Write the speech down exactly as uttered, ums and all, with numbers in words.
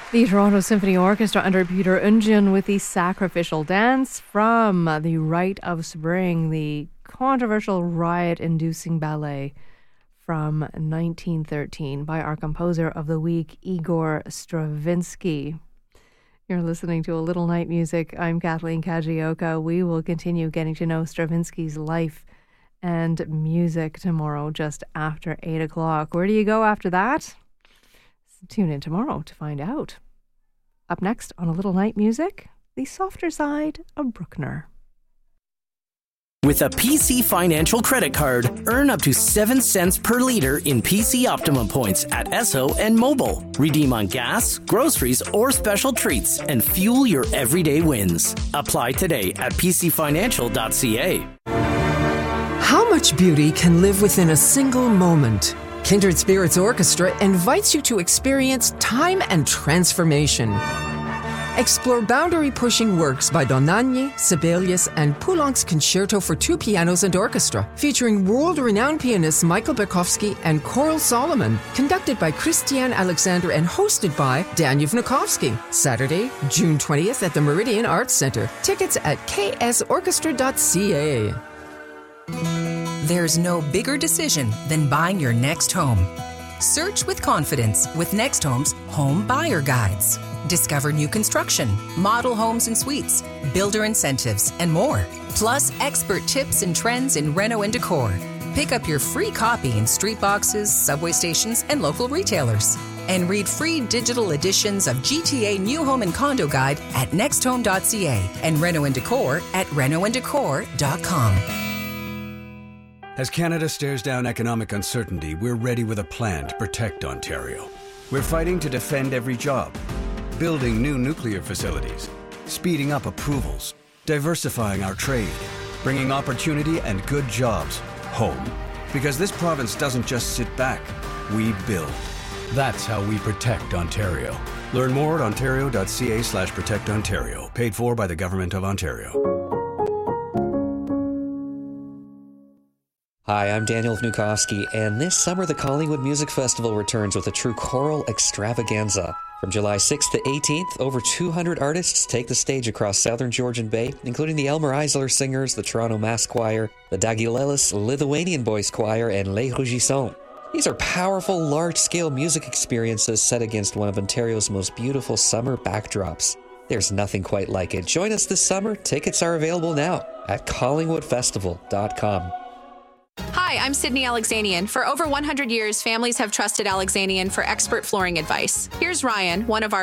The Toronto Symphony Orchestra under Peter Unjian with the Sacrificial Dance from The Rite of Spring, the controversial riot-inducing ballet from nineteen thirteen by our composer of the week, Igor Stravinsky. You're listening to A Little Night Music. I'm Kathleen Kajioka. We will continue getting to know Stravinsky's life and music tomorrow just after eight o'clock. Where do you go after that? Tune in tomorrow to find out. Up next on A Little Night Music, the softer side of Bruckner. With a P C Financial credit card, earn up to seven cents per liter in P C Optimum points at Esso and Mobil. Redeem on gas, groceries, or special treats and fuel your everyday wins. Apply today at p c financial dot c a. How much beauty can live within a single moment? Kindred Spirits Orchestra invites you to experience time and transformation. Explore boundary-pushing works by Dohnányi, Sibelius, and Poulenc's Concerto for Two Pianos and Orchestra, featuring world-renowned pianists Michael Berkowski and Coral Solomon, conducted by Christiane Alexander and hosted by Daniel Vnukovsky. Saturday, June twentieth at the Meridian Arts Center. Tickets at k s orchestra dot c a. There's no bigger decision than buying your next home. Search with confidence with Next Home's Home Buyer Guides. Discover new construction, model homes and suites, builder incentives, and more. Plus, expert tips and trends in reno and decor. Pick up your free copy in street boxes, subway stations, and local retailers. And read free digital editions of G T A New Home and Condo Guide at next home dot c a and Reno and Decor at reno and decor dot com. As Canada stares down economic uncertainty, we're ready with a plan to protect Ontario. We're fighting to defend every job, building new nuclear facilities, speeding up approvals, diversifying our trade, bringing opportunity and good jobs home. Because this province doesn't just sit back, we build. That's how we protect Ontario. Learn more at ontario dot c a slash protect Ontario. Paid for by the Government of Ontario. Hi, I'm Daniel Vnukovsky, and this summer the Collingwood Music Festival returns with a true choral extravaganza. From July sixth to eighteenth, over two hundred artists take the stage across southern Georgian Bay, including the Elmer Eisler Singers, the Toronto Mass Choir, the Dagilelis Lithuanian Boys Choir, and Les Rugissants. These are powerful, large-scale music experiences set against one of Ontario's most beautiful summer backdrops. There's nothing quite like it. Join us this summer. Tickets are available now at collingwood festival dot com. Hi, I'm Sydney Alexanian. For over one hundred years, families have trusted Alexanian for expert flooring advice. Here's Ryan, one of our